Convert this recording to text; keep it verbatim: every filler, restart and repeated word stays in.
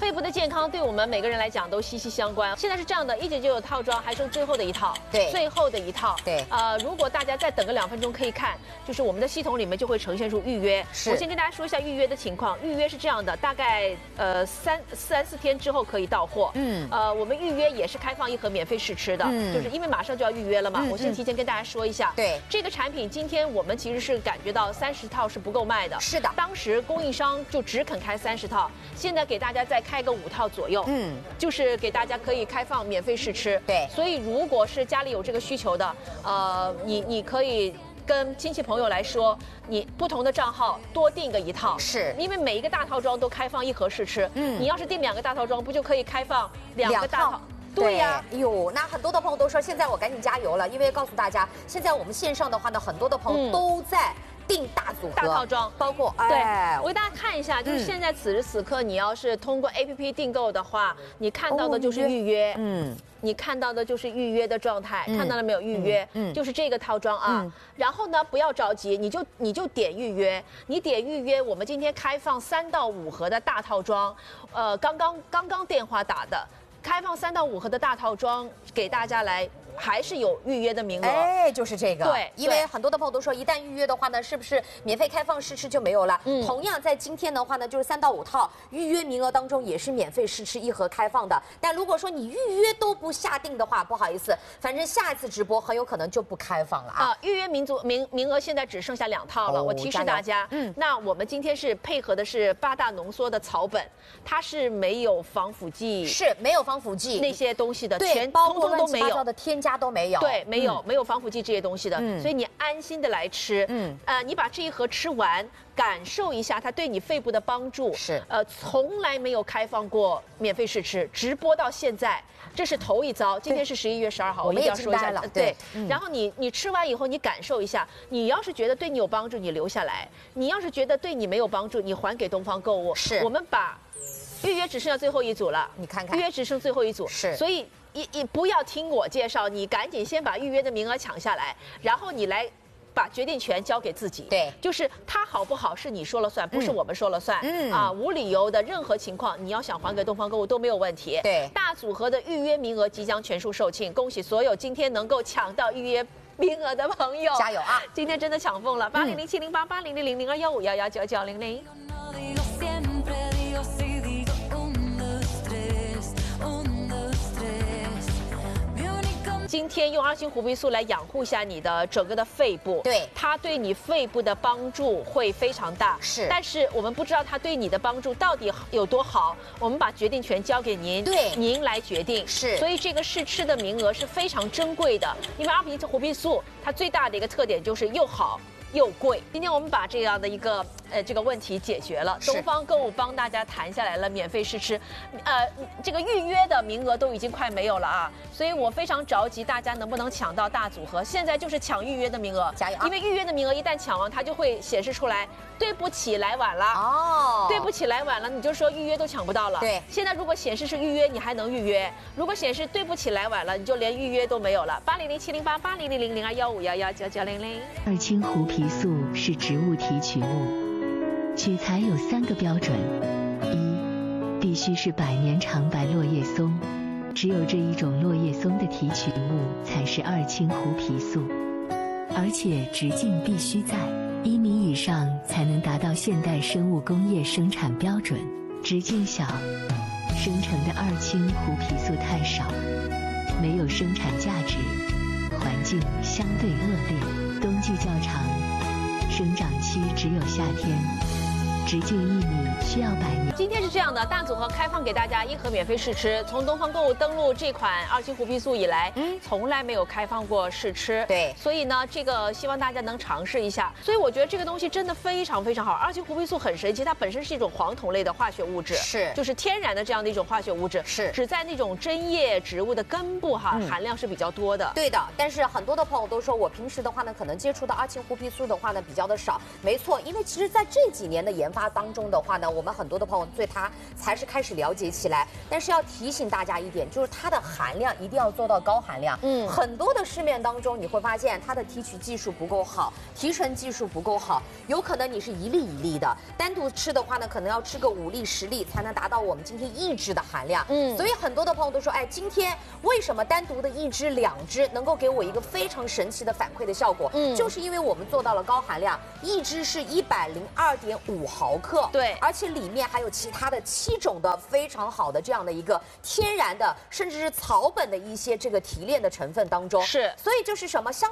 肺部的健康对我们每个人来讲都息息相关。现在是这样的，一九九九套装还剩最后的一套， 对， 最后的一套， 对。 呃，如果大家再等个两分钟可以看，就是我们的系统里面就会呈现出预约。 是。 我先跟大家说一下预约的情况，预约是这样的，大概呃三三四天之后可以到货。嗯。呃，我们预约也是开放一盒免费试吃的，嗯、就是因为马上就要预约了嘛，嗯、我先提前跟大家说一下。 对。 这个产品今天我们其实是感觉到三十套是不够卖的。 是的。 当时供应商就只肯开三十套，现在给大家再开个五套左右。嗯。就是给大家可以开放免费试吃。 对。 所以如果是家里有这个需求的，呃，你你可以跟亲戚朋友来说，你不同的账号多订个一套， 是因为每一个大套装都开放一盒试吃。嗯，你要是订两个大套装，不就可以开放两个大套？对呀， 哎呦，那很多的朋友都说，现在我赶紧加油了，因为告诉大家，现在我们线上的话呢，很多的朋友都在订大组合、 大套装， 包括对，我给大家看一下，就是现在此时此刻，你要是通过 A P P 订购的话，你看到的就是预约，嗯。你看到的就是预约的状态，嗯、看到了没有？预约，嗯嗯、就是这个套装啊。嗯、然后呢，不要着急，你就你就点预约，你点预约。我们今天开放三到五盒的大套装，呃，刚刚刚刚电话打的，开放三到五盒的大套装给大家来。还是有预约的名额， 哎，就是这个， 对， 因为很多的朋友都说，一旦预约的话呢，是不是免费开放试吃就没有了？嗯，同样在今天的话呢，就是三到五套预约名额当中也是免费试吃一盒开放的。但如果说你预约都不下定的话，不好意思，反正下一次直播很有可能就不开放了啊。 啊，预约名族名名额现在只剩下两套了，哦、我提示大家，嗯，那我们今天是配合的是八大浓缩的草本，它是没有防腐剂， 是没有防腐剂那些东西的， 对， 全包通通都没有的添加都没有， 对。没有、嗯、没有防腐剂这些东西的，嗯、所以你安心的来吃。嗯，呃，你把这一盒吃完，感受一下它对你肺部的帮助。 是， 呃，从来没有开放过免费试吃，直播到现在，这是头一遭。今天是十一月十二号，我一定要说一下。 了对， 对嗯、然后你你吃完以后，你感受一下，你要是觉得对你有帮助，你留下来；你要是觉得对你没有帮助，你还给东方购物。 是， 我们把预约只剩下最后一组了， 你看看， 预约只剩最后一组。 是， 所以。你你不要听我介绍，你赶紧先把预约的名额抢下来，然后你来把决定权交给自己。 对， 就是它好不好是你说了算，不是我们说了算。嗯啊，无理由的任何情况，你要想还给东方购物都没有问题。 对， 大组合的预约名额即将全数售罄，恭喜所有今天能够抢到预约名额的朋友， 加油啊！ 今天真的抢疯了，八零零七零八八零零零零二幺五幺幺九九零零。今天用二星胡皮素来养护一下你的整个的肺部， 对， 它对你肺部的帮助会非常大。 是， 但是我们不知道它对你的帮助到底有多好，我们把决定权交给您， 对， 您来决定。 是， 所以这个试吃的名额是非常珍贵的，因为阿皮胡皮素它最大的一个特点就是又好又贵。今天我们把这样的一个呃这个问题解决了，东方购物帮大家谈下来了免费试吃，呃这个预约的名额都已经快没有了啊，所以我非常着急，大家能不能抢到大组合？现在就是抢预约的名额， 加油！ 因为预约的名额一旦抢完，它就会显示出来，对不起来晚了哦，对不起来晚了，你就说预约都抢不到了。 对， 现在如果显示是预约，你还能预约；如果显示对不起来晚了，你就连预约都没有了。八零零七零八八零零零零二幺五幺幺九九零零。 二氢胡皮素是植物提取物，取材有三个标准：一，必须是百年长白落叶松，只有这一种落叶松的提取物才是二氢胡皮素，而且直径必须在一米以上才能达到现代生物工业生产标准，直径小，生成的二氢胡皮素太少，没有生产价值，环境相对恶劣，冬季较长，生长期只有夏天，直径一米，需要百年。 今天是这样的，大组合开放给大家一盒免费试吃。从东方购物登录这款二氢胡皮素以来，嗯，从来没有开放过试吃。 对， 所以呢，这个希望大家能尝试一下。所以我觉得这个东西真的非常非常好。二氢胡皮素很神奇，它本身是一种黄酮类的化学物质， 是， 就是天然的这样的一种化学物质， 是， 只在那种针叶植物的根部哈、嗯、含量是比较多的。 对的，但是很多的朋友都说我平时的话呢，可能接触到二氢胡皮素的话呢比较的少。没错，因为其实在这几年的研发当中的话呢，我们很多的朋友对它才是开始了解起来。但是要提醒大家一点，就是它的含量一定要做到高含量。嗯，很多的市面当中你会发现它的提取技术不够好，提纯技术不够好，有可能你是一粒一粒的，单独吃的话呢，可能要吃个五粒十粒才能达到我们今天一支的含量。嗯，所以很多的朋友都说，哎，今天为什么单独的一支两支能够给我一个非常神奇的反馈的效果？嗯，就是因为我们做到了高含量，一支是一百零二点五毫克， 对， 而且里面还有其他的七种的非常好的这样的一个天然的，甚至是草本的一些这个提炼的成分当中， 是， 所以就是什么相。